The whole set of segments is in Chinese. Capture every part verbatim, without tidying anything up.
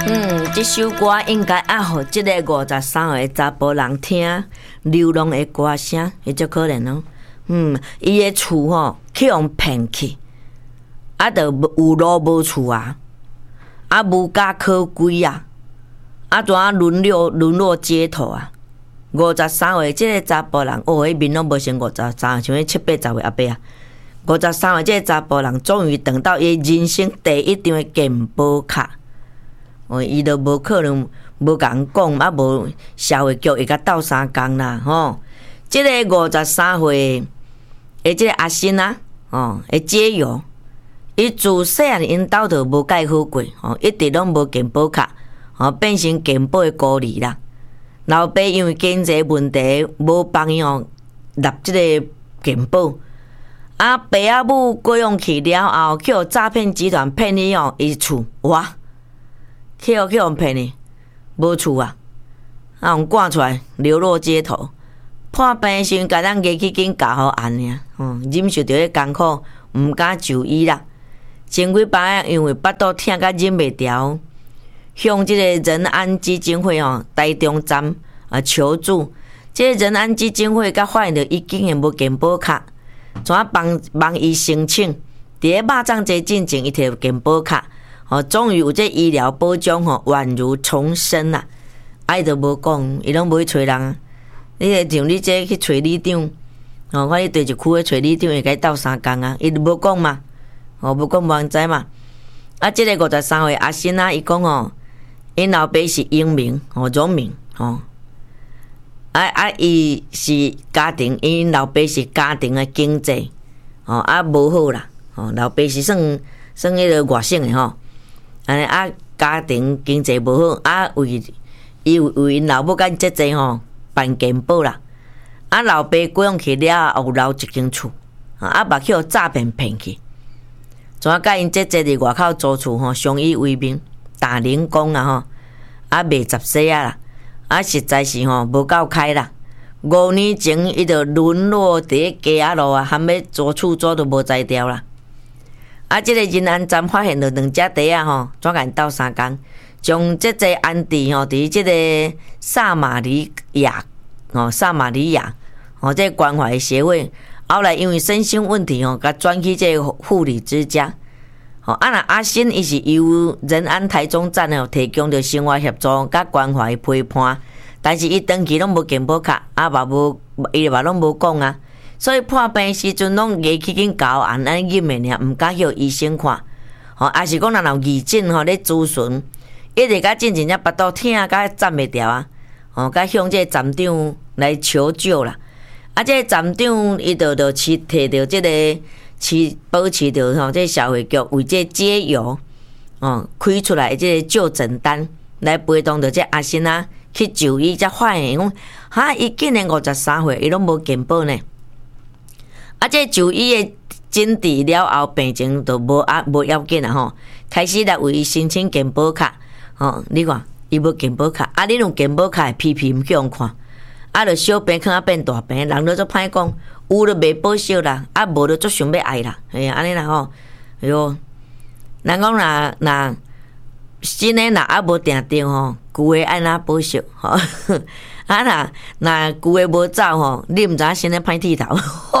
嗯，这首歌应该爱互这个五十三岁查甫人听，流浪的歌声，会足可能哦。嗯，伊的厝吼去互骗去，啊，着有路无厝啊，啊，无家可归啊，啊，怎啊沦落沦落街头啊？五十三岁这个查甫人，哦，迄面拢无像五十三，像迄七八十岁阿伯啊。五十三岁这个查甫人，终于等到伊人生第一张的健保卡。哦，伊都无可能无甲人讲，啊无社会局会甲斗相共啦，吼。即、這个五十三岁的即个阿新啊，哦，的姐友，伊自细汉因兜就无介好过，哦，一直拢无健保卡，哦，变成健保的孤儿啦。老爸因为经济问题，无帮伊哦立即个健保，啊，爸仔母过用去了后，去互诈骗集团骗去哦，伊厝哇！去互去互骗呢，无厝啊，啊，互赶出来流落街头。破病时阵，甲咱加去紧教好安尔，嗯，忍受着迄艰苦，毋敢就医啦。前几摆因为腹肚疼甲忍袂牢，向即个仁安基金会吼台中站啊求助。即、這个仁安基金会甲发现着伊竟然无健保卡，怎啊帮帮伊申请？伫咧肉粽节进前，伊摕健保卡。哦，终于有这医疗保障吼，宛如重生啦！啊，伊都无讲，伊拢无去找人啊。你像你这去找里长，哦，我你对一区去找里长，会甲伊斗相共啊？伊都无讲嘛，哦，无讲无人知嘛。啊，这个五十三岁阿新啊，伊讲哦，因老爸是英明，哦，荣民，哦，啊啊，伊是家庭，因老爸是家庭的经济，哦，啊无好啦，哦，老爸是算算迄个外省的吼。安尼啊，家庭经济无好，啊为伊为因老母甲姐姐吼办健保啦，啊老爸过用去了，有留一间厝，啊目去互诈骗骗去，怎啊甲因姐姐伫外口租厝吼，相依为命，打零工啊吼，啊卖十岁啊啦，啊实在是吼无够开啦。五年前伊就沦落伫街仔路啊，含要租厝租都无才调啦。啊！即、這个仁安站发现着两只鸡啊，吼，怎甲因斗相共，将即个安置吼，伫即个撒玛利亚，吼，撒玛利亚，吼，即、這个关怀协会，后来因为身心问题吼，甲转去即个护理之家，吼，啊那阿新伊是由仁安台中站吼提供着生活协助甲关怀陪伴，但是伊长期拢无健保卡，啊嘛无，伊嘛拢无讲啊。所以破病时阵拢牙去紧交安安忍的尔，毋敢去医生看，吼，也是讲若有义诊吼咧咨询，一直甲进前只腹肚疼甲站袂牢啊，吼，甲向这个站长来求救啦。啊，这个站长伊就就持摕着即个持保持着吼，这个社会局为这街友哦开出来即个就诊单来陪同着这阿新啊去就医，才发现讲哈，伊竟然五十三岁，伊拢无健保呢。啊，这就医的诊治了后，病情就无啊无要紧啦吼，开始来为伊申请健保卡，吼，你看伊无健保卡，啊，你用健保卡批评去用看，啊，着小病可能变大病，人都做歹讲，有就袂报销啦，啊，无就做想要爱啦，哎呀，安尼啦吼，哎哟，人讲若若新诶若啊无定定吼，旧诶爱哪报销吼。啊啦，那旧诶无走吼，你毋知影新诶歹剃头，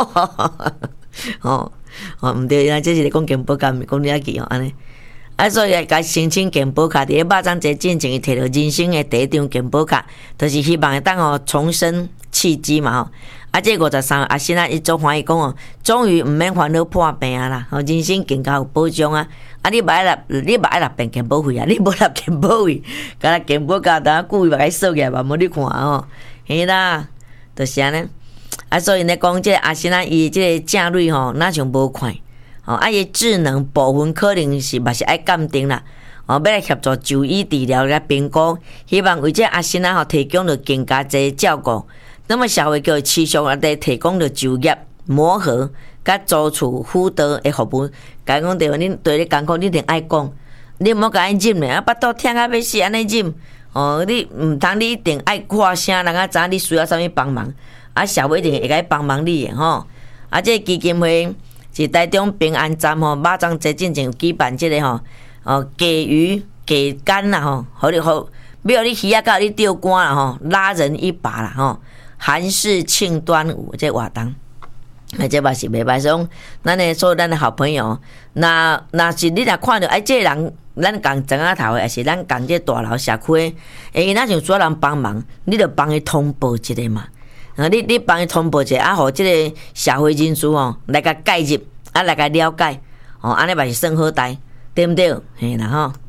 吼吼毋对，啊，这是咧讲健保卡，毋是讲你啊记吼安尼。啊，所以甲申请健保卡，伫咧肉粽节进前，伊摕到人生诶第一张健保卡，就是希望会当吼重生契机嘛吼。啊，这五十三阿新啊，伊足欢喜讲哦，终于毋免烦恼破病啊啦，吼，人生更加有保障啊。啊，你买来，你买来变健保费啊？你无纳健保费，甲咱健保卡当久把伊收起来嘛，无你看吼，嘿啦，就是安尼。啊，所以呢，讲即个阿新啊，伊即个正蕊吼，哪像无看，吼，啊，伊智能部分可能是嘛是爱鉴定啦，哦，要来协助就医治疗来评估，希望为这阿新啊吼提供着更加侪照顾。那么社会局持续啊在提供着就业磨合。甲租厝辅导的服务，甲讲对，恁对你艰苦，你一定爱讲，你毋好甲伊忍咧，啊，腹肚疼啊要死安尼忍，哦，你毋通你一定爱看声，人啊知影你需要啥物帮忙，啊，社会一定会甲伊帮忙你的吼。啊，这个基金会是台中平安站吼，肉粽节进前有举办即个吼，哦，给予给干啦吼，互你互没有你鱼啊，甲你钓竿啦吼，拉人一把啦吼。韩式庆端午这活动，哎，这嘛是袂歹。所以讲，咱诶所有咱诶好朋友，那那是你若看到哎，这个人咱共庄仔头诶，还是咱共这大楼社区诶，因若像所有人帮忙，你着帮伊通报一下嘛。啊，你你帮伊通报一下，啊，互即个社会人士吼来甲介入，啊来甲了解，哦，安尼嘛是算好代，对毋对？嘿啦吼。